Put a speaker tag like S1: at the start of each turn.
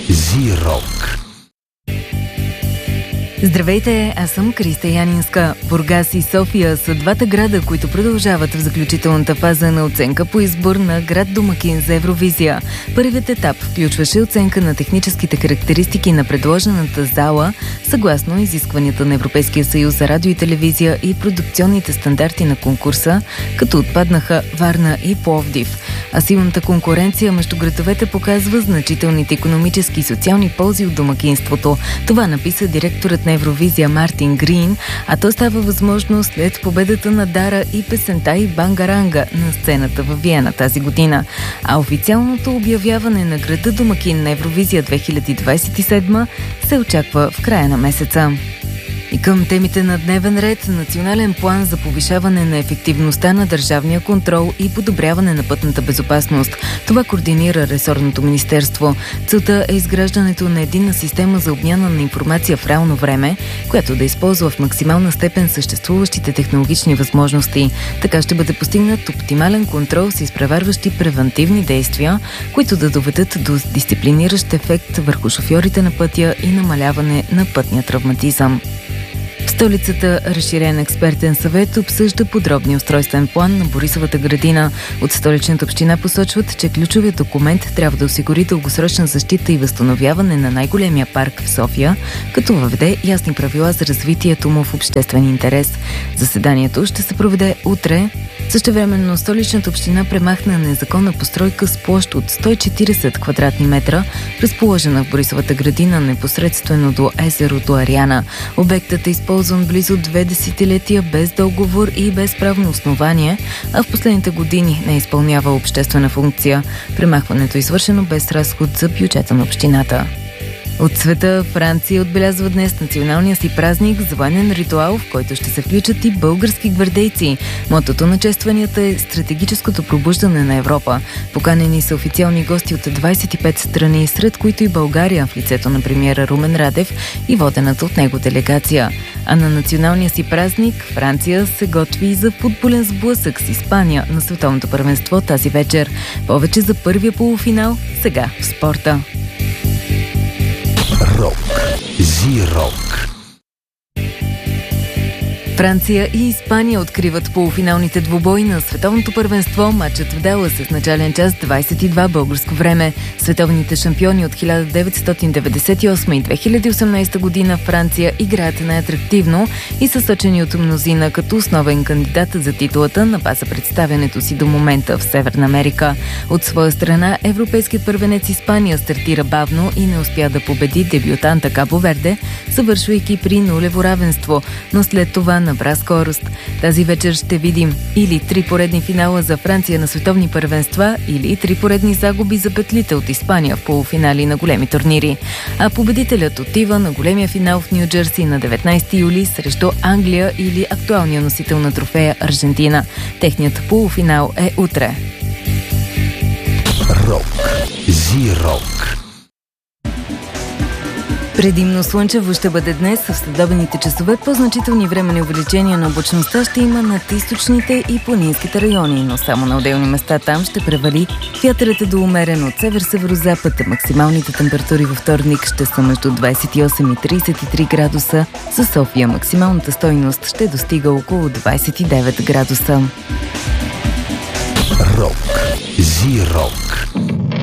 S1: Зи-рок.
S2: Здравейте, аз съм Криста Янинска. Бургас и София са двата града, които продължават в заключителната фаза на оценка по избор на град домакин за Евровизия. Първият етап включваше оценка на техническите характеристики на предложената зала, съгласно изискванията на Европейския съюз за радио и телевизия и продукционните стандарти на конкурса, като отпаднаха Варна и Пловдив. А силната конкуренция между градовете показва значителните икономически и социални ползи от домакинството. Това написа директорът на Евровизия Мартин Грин, а то става възможно след победата на Дара и песента и Бангаранга на сцената във Виена тази година. А официалното обявяване на града домакин на Евровизия 2027 се очаква в края на месеца. И към темите на дневен ред, национален план за повишаване на ефективността на държавния контрол и подобряване на пътната безопасност. Това координира ресорното министерство. Целта е изграждането на единна система за обмяна на информация в реално време, която да използва в максимална степен съществуващите технологични възможности. Така ще бъде постигнат оптимален контрол с изпреварващи превантивни действия, които да доведат до дисциплиниращ ефект върху шофьорите на пътя и намаляване на пътния травматизъм. В столицата разширен експертен съвет обсъжда подробния устройствен план на Борисовата градина. От столичната община посочват, че ключовият документ трябва да осигури дългосрочна защита и възстановяване на най-големия парк в София, като въведе ясни правила за развитието му в обществен интерес. Заседанието ще се проведе утре. Същевременно столичната община премахна незаконна постройка с площ от 140 квадратни метра, разположена в Борисовата градина непосредствено до езерото Ариана. Обектът е използван близо 2 десетилетия без договор и без правно основание, а в последните години не изпълнява обществена функция. Премахването е извършено без разход за бюджета на общината. От света Франция отбелязва днес националния си празник с военен ритуал, в който ще се включат и български гвардейци. Мотото на честванията е стратегическото пробуждане на Европа. Поканени са официални гости от 25 страни, сред които и България в лицето на премиера Румен Радев и водената от него делегация. А на националния си празник Франция се готви и за футболен сблъсък с Испания на световното първенство тази вечер. Повече за първия полуфинал сега в спорта.
S1: Рок. Зи-рок.
S2: Франция и Испания откриват полуфиналните двубои на световното първенство. Матчът в Далас е с начален час 22 българско време. Световните шампиони от 1998 и 2018 година Франция играят най-атрактивно и са сочени от мнозина като основен кандидат за титулата на база представянето си до момента в Северна Америка. От своя страна, европейският първенец Испания стартира бавно и не успя да победи дебютанта Кабо Верде, завършвайки при нулево равенство, но след това набра скорост. Тази вечер ще видим или 3 поредни финала за Франция на световни първенства, или 3 поредни загуби за петлите от Испания в полуфинали на големи турнири. А победителят отива на големия финал в Ню Джерси на 19 юли срещу Англия или актуалния носител на трофея Аржентина. Техният полуфинал е утре.
S1: Рок. Зи-рок.
S2: Предимно слънчево ще бъде днес. В следобедните часове по-значителни времени увеличения на облачността ще има над източните и планинските райони, но само на отделни места там ще превали. Вятърът е до умерен от север-северозапад. Максималните температури във вторник ще са между 28 и 33 градуса. За София максималната стойност ще достига около 29 градуса.
S1: Рок. Зи-рок.